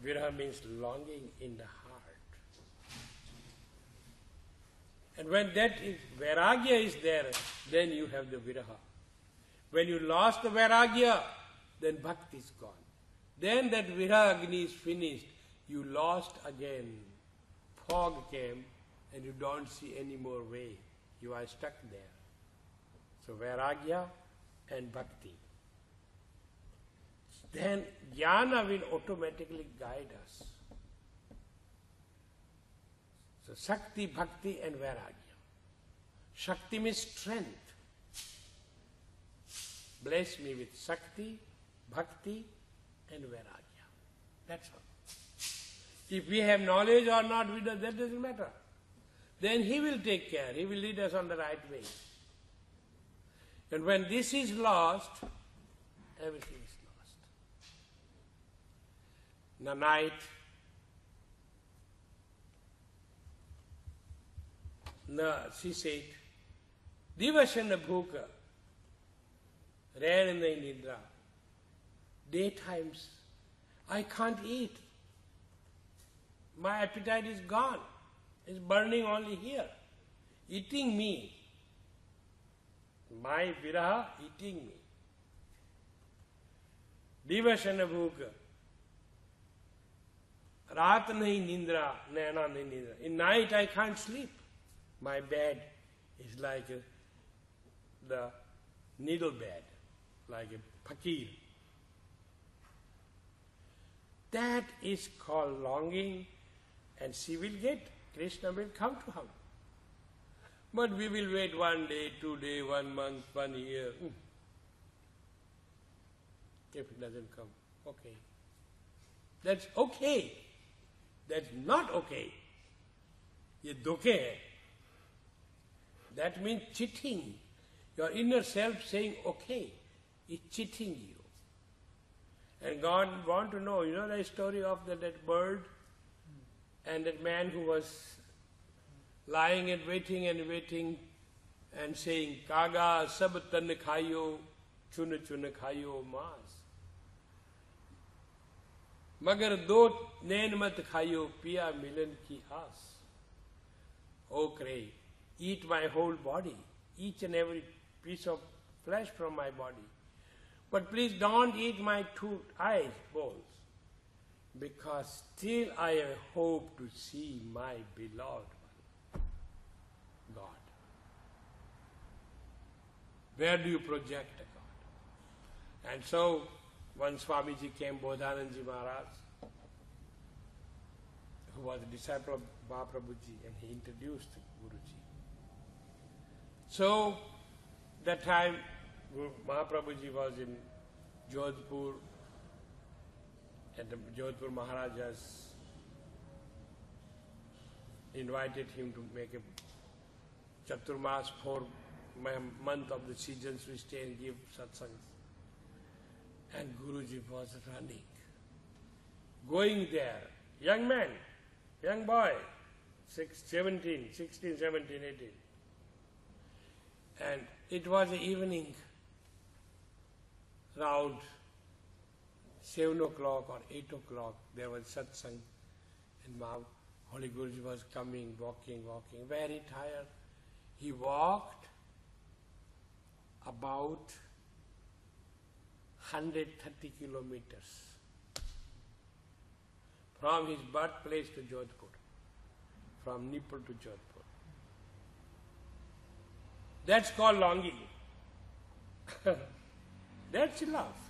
Viraha means longing in the heart. And when that is, vairagya is there, then you have the viraha. When you lost the vairagya, then bhakti is gone. Then that viraha agni is finished. You lost again. Fog came and you don't see any more way. You are stuck there. So vairagya and bhakti. Then jnana will automatically guide us. So Shakti, Bhakti and Vairagya. Shakti means strength. Bless me with Shakti, Bhakti and Vairagya. That's all. If we have knowledge or not, that doesn't matter. Then He will take care. He will lead us on the right way. And when this is lost, everything is lost. In the night, she said, Divasana bhuka, rare nidra. Daytimes, I can't eat. My appetite is gone. It's burning only here. Eating me. My viraha eating me. Divasana bhuka. Raat nahi nindra, naina nahi nindra. In night I can't sleep. My bed is like the needle bed, like a fakir. That is called longing, and she will get, Krishna will come to her. But we will wait 1 day, 2 days, 1 month, 1 year. If it doesn't come, okay. That's okay. That's not okay. Ye dukhe hai. That means cheating. Your inner self saying, okay, is cheating you. And God want to know, you know the story of that bird and that man who was lying and waiting and saying, Kaga sab tan khayo, chun chun khayo mas. Magar do nain mat khayo, piya milan ki has. O crave, eat my whole body, each and every piece of flesh from my body. But please don't eat my 2 eyes, balls, because still I hope to see my beloved one, God. Where do you project a God? And so, when Swamiji came, Bodhananji Maharaj, who was a disciple of Mahaprabhuji, and he introduced Guruji. So, that time, Mahaprabhuji was in Jodhpur, and the Jodhpur Maharajas invited him to make a Chaturmas, 4 month of the seasons we stay and give satsangs. And Guruji was running, going there, young man, young boy, 16, 17, 18. And it was the evening, around 7 o'clock or 8 o'clock, there was satsang, and Holy Guruji was coming, walking, very tired. He walked about 130 kilometers from his birthplace to Jodhpur, from Nipur to Jodhpur. That's called longing. That's love.